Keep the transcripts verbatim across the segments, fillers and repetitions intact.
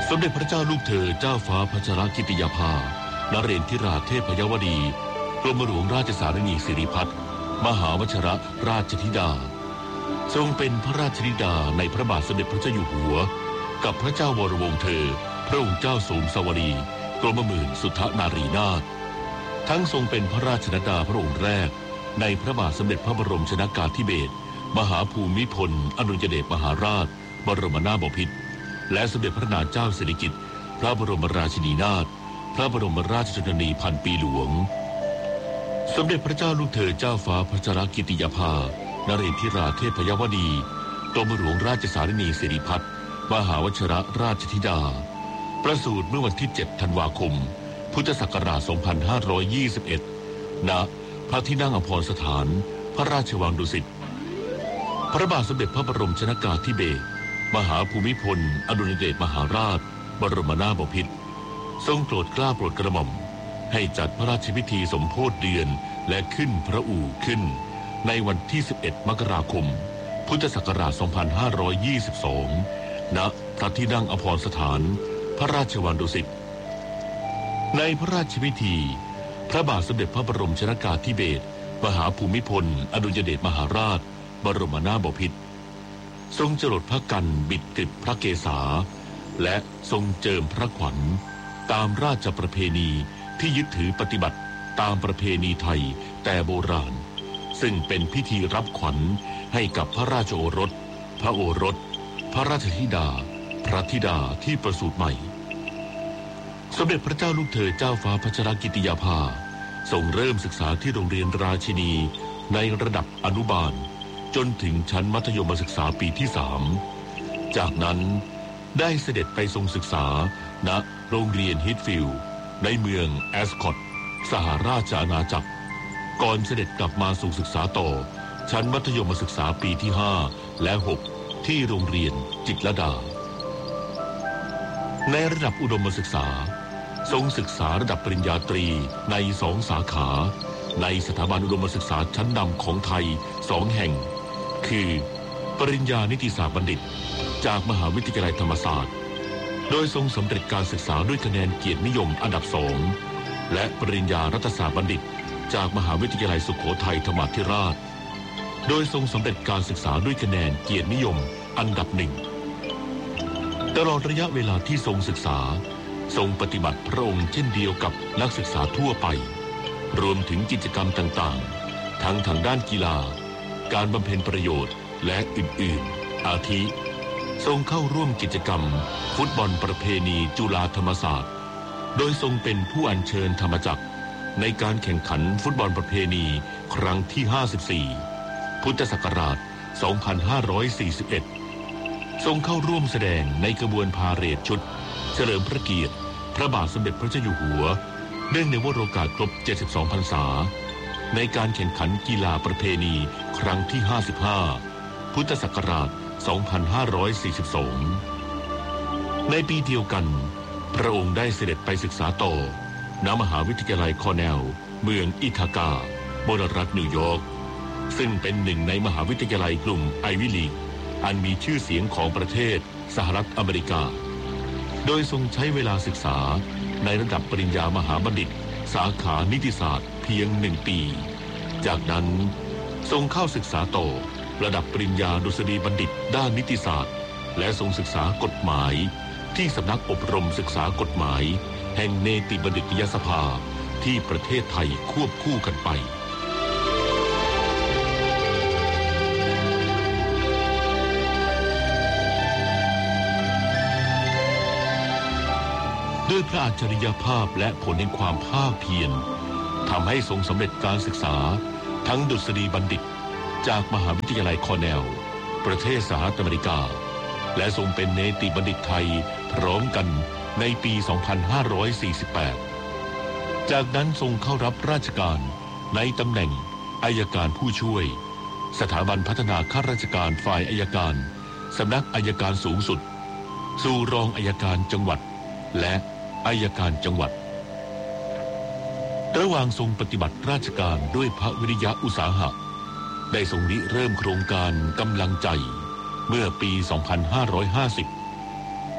สมเด็จพระเจ้าลูกเธอเจ้าฟ้าพัชรกิติยาภานเรศธิราเทพยวดีกรมหลวงราชสารนีสิริพัฒน์มหาวชิรราชธิดาทรงเป็นพระราชธิดาในพระบาทสมเด็จพระเจ้าอยู่หัวกับพระเจ้าวรวงศ์เธอพระองค์เจ้าสมสวรีกรมหมื่นสุทธนารีนาถทั้งทรงเป็นพระราชธิดาพระองค์แรกในพระบาทสมเด็จพระบรมชนกาธิเบศรมหาภูมิพลอดุลยเดชมหาราชบรมนาถบพิตรและสมเด็จพระนางเจ้าสิริกิติ์พระบรมราชินีนาถพระบรมราชชนนีพันปีหลวงสมเด็จพระเจ้าลูกเธอเจ้าฟ้าพัชรกิติยาภานเรศธิราเทพยวดีกรมหลวงราชสารนีสิริพัฒน์มหาวชิรราชธิดาประสูติเมื่อวันที่เจ็ดธันวาคมพุทธศักราชสองพันห้าร้อยยี่สิบเอ็ดณพระที่นั่งอภรสถานพระราชวังดุสิตพระบาทสมเด็จพระบรมชนกาธิเบศรมหาภูมิพลอดุลยเดชมหาราชบรมนาถบพิตรทรงโปรดเกล้าโปรดกระหม่อมให้จัดพระราชพิธีสมโภชเดือนและขึ้นพระอู่ขึ้นในวันที่สิบเอ็ดมกราคมพุทธศักราชสองพันห้าร้อยยี่สิบสองณพระที่นั่งอภรสถานพระราชวังดุสิตในพระราชพิธีพระบาทสมเด็จพระบรมชนกาธิเบศรมหาภูมิพลอดุลยเดชมหาราชบรมนาถบพิตรทรงจรดพระกันบิดกฤษพระเกศาและทรงเจิมพระขวัญตามราชประเพณีที่ยึดถือปฏิบัติตามประเพณีไทยแต่โบราณซึ่งเป็นพิธีรับขวัญให้กับพระราชโอรสพระโอรสพระราชธิดาพระธิดาที่ประสูติใหม่สมเด็จพระเจ้าลูกเธอเจ้าฟ้าพัชรกิติยาภาทรงเริ่มศึกษาที่โรงเรียนราชินีในระดับอนุบาลจนถึงชั้นมัธยมศึกษาปีที่สามจากนั้นได้เสด็จไปทรงศึกษาณโรงเรียนฮิตฟิลด์ในเมืองแอสคอตสหราชอาณาจักรก่อนเสด็จกลับมาสู่ศึกษาต่อชั้นมัธยมศึกษาปีที่ห้าและหกที่โรงเรียนจิตรลดาในระดับอุดมศึกษาทรงศึกษาระดับปริญญาตรีในสองสาขาในสถาบันอุดมศึกษาชั้นนำของไทยสองแห่งคือปริญญานิติศาสตร์บัณฑิตจากมหาวิทยาลัยธรรมศาสตร์โดยทรงสำเร็จการศึกษาด้วยคะแนนเกียรตินิยมอันดับสองและปริญญารัฐศาสตร์บัณฑิตจากมหาวิทยาลัยสุโขทัยธรรมาธิราชโดยทรงสำเร็จการศึกษาด้วยคะแนนเกียรตินิยมอันดับหนึ่งตลอดระยะเวลาที่ทรงศึกษาทรงปฏิบัติพระองค์เช่นเดียวกับนักศึกษาทั่วไปรวมถึงกิจกรรมต่างๆทั้งทางด้านกีฬาการบำเพ็ญประโยชน์และอื่นๆอาทิทรงเข้าร่วมกิจกรรมฟุตบอลประเพณีจุฬาธรรมศาสตร์โดยทรงเป็นผู้อัญเชิญธรรมจักรในการแข่งขันฟุตบอลประเพณีครั้งที่ห้าสิบสี่พุทธศักราชสองพันห้าร้อยสี่สิบเอ็ดทรงเข้าร่วมแสดงในขบวนพาเหรดชุดเฉลิมพระเกียรติพระบาทสมเด็จพระเจ้าอยู่หัวเนื่องในวโรกาสครบเจ็ดสิบสองพรรษาในการแข่งขันกีฬาประเพณีครั้งที่ห้าสิบห้าพุทธศักราชสองพันห้าร้อยสี่สิบสองในปีเดียวกันพระองค์ได้เสด็จไปศึกษาต่อณมหาวิทยาลัยคอร์เนลเมืองอิทากาบนรัฐนิวยอร์กซึ่งเป็นหนึ่งในมหาวิทยาลัยกลุ่มไอวิลีกอันมีชื่อเสียงของประเทศสหรัฐอเมริกาโดยทรงใช้เวลาศึกษาในระดับปริญญามหาบัณฑิตสาขานิติศาสตร์เพียงหนึ่งปีจากนั้นทรงเข้าศึกษาต่อระดับปริญญาดุษฎีบัณฑิตด้านนิติศาสตร์และทรงศึกษากฎหมายที่สำนักอบรมศึกษากฎหมายแห่งเนติบัณฑิตยสภาที่ประเทศไทยควบคู่กันไปด้วยพระอัจฉริยภาพและผลแห่งความภาคเพียรทำให้ทรงสำเร็จการศึกษาทั้งดุษฎีบัณฑิตจากมหาวิทยาลัยคอร์เนลประเทศสหรัฐอเมริกาและทรงเป็นเนติบัณฑิตไทยพร้อมกันในปีสองพันห้าร้อยสี่สิบแปดจากนั้นทรงเข้ารับราชการในตำแหน่งอัยการผู้ช่วยสถาบันพัฒนาข้าราชการฝ่ายอัยการสำนักอัยการสูงสุดสู่รองอัยการจังหวัดและอัยการจังหวัดระหว่างทรงปฏิบัติราชการด้วยพระวิริยะอุตสาหะได้ทรงริเริ่มโครงการกำลังใจเมื่อปีสองพันห้าร้อยห้าสิบ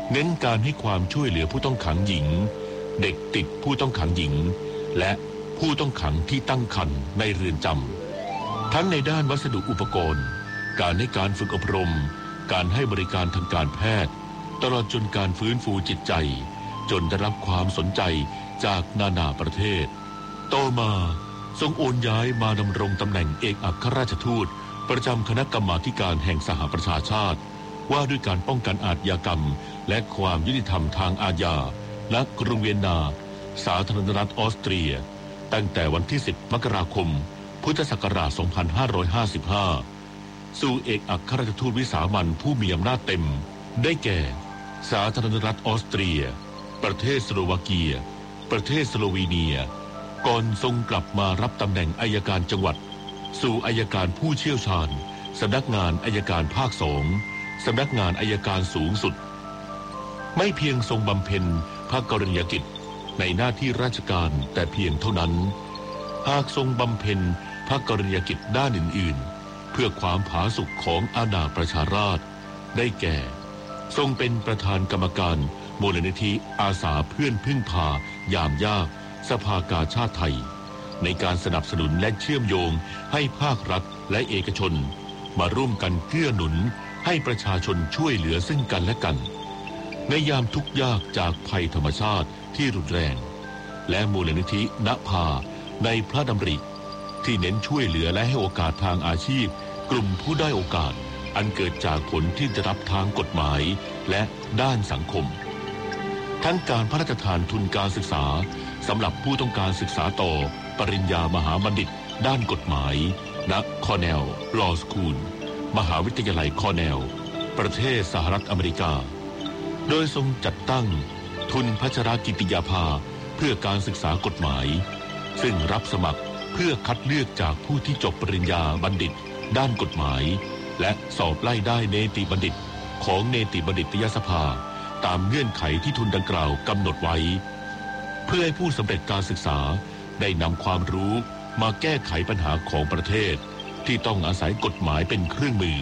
เน้นการให้ความช่วยเหลือผู้ต้องขังหญิงเด็กติดผู้ต้องขังหญิงและผู้ต้องขังที่ตั้งครรภ์ในเรือนจำทั้งในด้านวัสดุอุปกรณ์การให้การฝึกอบรมการให้บริการทางการแพทย์ตลอดจนการฟื้นฟูจิตใจจนได้รับความสนใจจากนานาประเทศต่อมาทรงโอนย้ายมาดำรงตำแหน่งเอกอัครราชทูตประจำคณะกรรมาธิการแห่งสหประชาชาติว่าด้วยการป้องกันอาชญากรรมและความยุติธรรมทางอาญาณกรุงเวียนนาสาธารณรัฐออสเตรียตั้งแต่วันที่สิบมกราคมพุทธศักราชสองพันห้าร้อยห้าสิบห้าสู่เอกอัครราชทูตวิสามัญผู้มีอำนาจเต็มได้แก่สาธารณรัฐออสเตรียประเทศสโลวาเกียประเทศสโลวีเนียก่อนทรงกลับมารับตำแหน่งอัยการจังหวัดสู่อัยการผู้เชี่ยวชาญสำนักงานอัยการภาคสองสำนักงานอัยการสูงสุดไม่เพียงทรงบำเพ็ญพระกรณียกิจในหน้าที่ราชการแต่เพียงเท่านั้นหากทรงบำเพ็ญพระกรณียกิจด้านอื่นๆเพื่อความผาสุกของอาณาประชาราษฎร์ได้แก่ทรงเป็นประธานกรรมการมูลนิธิอาสาเพื่อนพึ่งพายามยากสภากาชาติไทยในการสนับสนุนและเชื่อมโยงให้ภาครัฐและเอกชนมาร่วมกันเกื้อหนุนให้ประชาชนช่วยเหลือซึ่งกันและกันในยามทุกข์ยากจากภัยธรรมชาติที่รุนแรงและมูลนิธิณภาในพระดำริที่เน้นช่วยเหลือและให้โอกาสทางอาชีพกลุ่มผู้ได้โอกาสอันเกิดจากผลที่จะรับทางกฎหมายและด้านสังคมทั้งการพระราชทานทุนการศึกษาสำหรับผู้ต้องการศึกษาต่อปริญญามหาบัณฑิตด้านกฎหมายณคอร์เนลลอว์สคูลมหาวิทยาลัยคอร์เนลประเทศสหรัฐอเมริกาโดยทรงจัดตั้งทุนพัชรกิติยาภาเพื่อการศึกษากฎหมายซึ่งรับสมัครเพื่อคัดเลือกจากผู้ที่จบปริญญาบัณฑิตด้านกฎหมายและสอบไล่ได้เนติบัณฑิตของเนติบัณฑิตยสภาตามเงื่อนไขที่ทุนดังกล่าวกำหนดไว้เพื่อให้ผู้สำเร็จการศึกษาได้นำความรู้มาแก้ไขปัญหาของประเทศที่ต้องอาศัยกฎหมายเป็นเครื่องมือ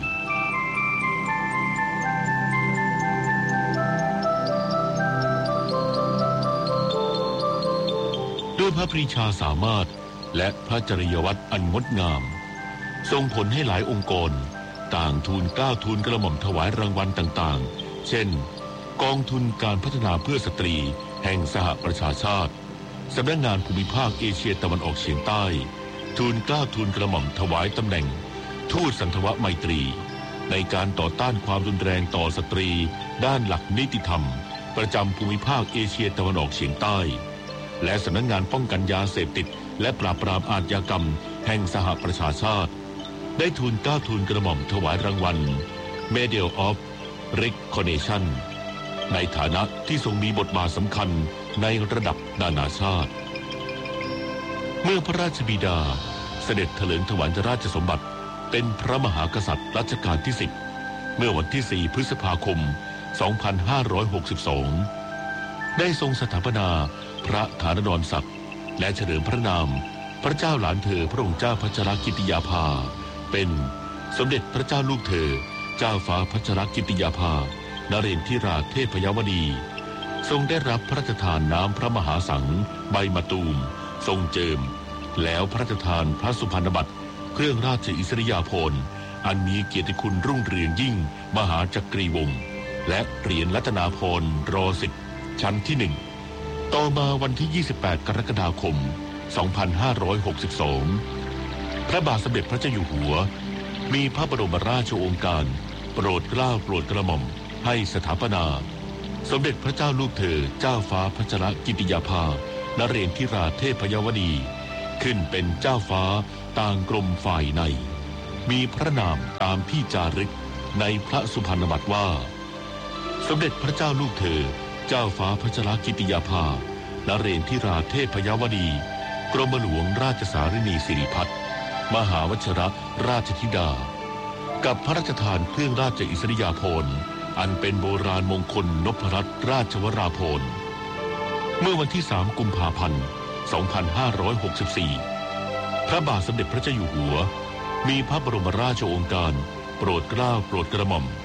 ด้วยพระปรีชาสามารถและพระจริยวัตรอันงดงามส่งผลให้หลายองค์กรต่างทูลเกล้าทูลกระหม่อมถวายรางวัลต่างๆเช่นกองทุนการพัฒนาเพื่อสตรีแห่งสหประชาชาติสำนักงานภูมิภาคเอเชียตะวันออกเฉียงใต้ทูลเกล้าทูลกระหม่อมถวายตำแหน่งทูตสันทวไมตรีในการต่อต้านความรุนแรงต่อสตรีด้านหลักนิติธรรมประจำภูมิภาคเอเชียตะวันออกเฉียงใต้และสำนักงานป้องกันยาเสพติดและปราบปรามอาชญากรรมแห่งสหประชาชาติได้ทูลเกล้าทูลกระหม่อมถวายรางวัล Medal of Recognition ในฐานะที่ทรงมีบทบาทสำคัญในระดับนานาชาติเมื่อพระราชบิดาเสด็จเถลิงถวัลย์ราชสมบัติเป็นพระมหากษัตริย์รัชกาลที่สิบเมื่อวันที่สี่พฤษภาคมสองพันห้าร้อยหกสิบสองได้ทรงสถาปนาพระฐานนรศักดิ์และเฉลิมพระนามพระเจ้าหลานเธอพระองค์เจ้าพัชรกิติยาภาเป็นสมเด็จพระเจ้าลูกเธอเจ้าฟ้าพัชรกิติยาภานเรนทิราเทพยวดีทรงได้รับพระราชทานน้ำพระมหาสังใบมะตูมทรงเจิมแล้วพระราชทานพระสุพรรณบัตรเครื่องราชอิสริยาภรณ์อันมีเกียรติคุณรุ่งเรืองยิ่งมหาจักรีวงศ์และเหรียญรัตนาภรณ์รอสิบชั้นที่หนึ่งต่อมาวันที่ยี่สิบแปดกรกฎาคมสองพันห้าร้อยหกสิบสองพระบาทสมเด็จพระเจ้าอยู่หัวมีพระบรมราชโองการโปรดเกล้าโปรดกระหม่อมให้สถาปนาสมเด็จพระเจ้าลูกเธอเจ้าฟ้าพัชรกิติยาภานเรนทิราเทพยวดีขึ้นเป็นเจ้าฟ้าต่างกรมฝ่ายในมีพระนามตามที่จารึกในพระสุพรรณบัตรว่าสมเด็จพระเจ้าลูกเธอเจ้าฟ้าพัชรกิติยาภานเรนทิราเทพยวดีกรมหลวงราชสารินีสิริพัฒน์มหาวชิรราชธิดากับพระราชทานเครื่องราชอิสริยาภรณ์อันเป็นโบราณมงคลนพรัตนราชวราภรณ์เมื่อวันที่สามกุมภาพันธ์สองพันห้าร้อยหกสิบสี่พระบาทสมเด็จพระเจ้าอยู่หัวมีพระบรมราชโองการโปรดเกล้าโปรดกระหม่อม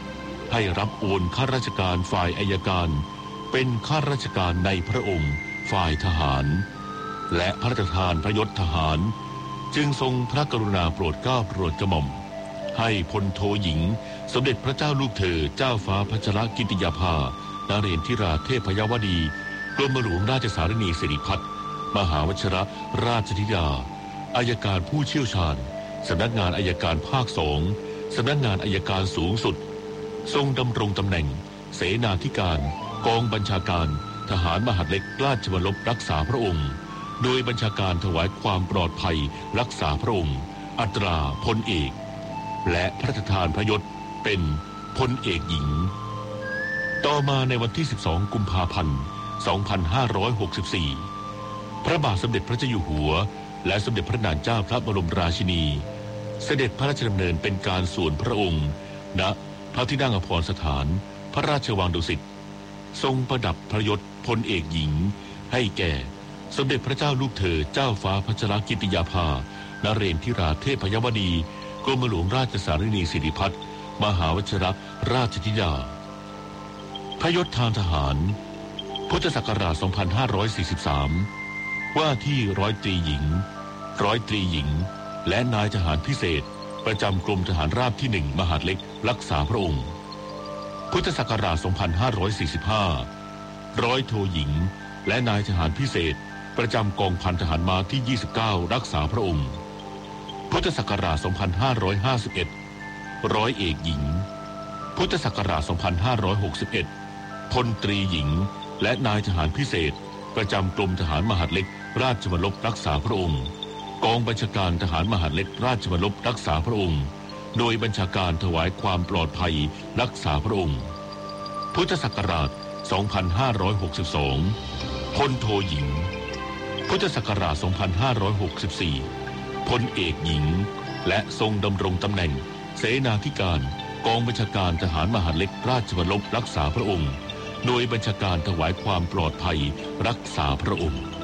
ให้รับโอนข้าราชการฝ่ายอัยการเป็นข้าราชการในพระองค์ฝ่ายทหารและพระราชทานพระยศทหารจึงทรงพระกรุณาโปรดเกล้าโปรดกระหม่อมให้พลโทหญิงสมเด็จพระเจ้าลูกเธอเจ้าฟ้าพัชรกิติยาภานเรศธิราเทพยวดีกรมหลวงราชสารนีสิริพัฒน์มหาวชิรราชธิดาอัยการผู้เชี่ยวชาญสำนักงานอัยการภาคสองสำนักงานอัยการสูงสุดทรงดำรงตำแหน่งเสนาธิการกองบัญชาการทหารมหาดเล็กราชบัลลพรักษาพระองค์โดยบัญชาการถวายความปลอดภัยรักษาพระองค์อัตราพลเอกและพระราชทานพระยศเป็นพลเอกหญิงต่อมาในวันที่สิบสองกุมภาพันธ์สองพันห้าร้อยหกสิบสี่พระบาทสมเด็จพระเจ้าอยู่หัวและสมเด็จพระนางเจ้าพระบรมราชินีเสด็จพระราชดำเนินเป็นการส่วนพระองค์ณพระที่นั่งอภรสถานพระราชวังดุสิตทรงประดับพระยศพลเอกหญิงให้แก่สมเด็จพระเจ้าลูกเธอเจ้าฟ้าพัชรกิติยาภานเรศธิราเทพยวดีกรมหลวงราชสารนีสิริพัฒน์มหาวชิรราชธิดาพระยศทางทหารพุทธศักราชสองพันห้าร้อยสี่สิบสามว่าที่ร้อยตรีหญิงร้อยตรีหญิงและนายทหารพิเศษประจำกรมทหารราบที่หนึ่งมหาดเล็กรักษาพระองค์พุทธศักราชสองพันห้าร้อยสี่สิบห้าร้อยโทหญิงและนายทหารพิเศษประจำกองพันทหารม้าที่ยี่สิบเก้ารักษาพระองค์พุทธศักราชสองพันห้าร้อยห้าสิบเอ็ดร้อยเอกหญิงพุทธศักราชสองพันห้าร้อยหกสิบเอ็ดพลตรีหญิงและนายทหารพิเศษประจำกรมทหารมหาดเล็กราชบัลลพรักษาพระองค์กองบัญชาการทหารมหาดเล็กราชบัลลพรักษาพระองค์โดยบัญชาการถวายความปลอดภัยรักษาพระองค์พุทธศักราชสองพันห้าร้อยหกสิบสองพลโทหญิงพุทธศักราชสองพันห้าร้อยหกสิบสี่พลเอกหญิงและทรงดำรงตำแหน่งเสนาธิการกองบัญชาการทหารมหาดเล็กราชบัลลพรักษาพระองค์โดยบัญชาการถวายความปลอดภัยรักษาพระองค์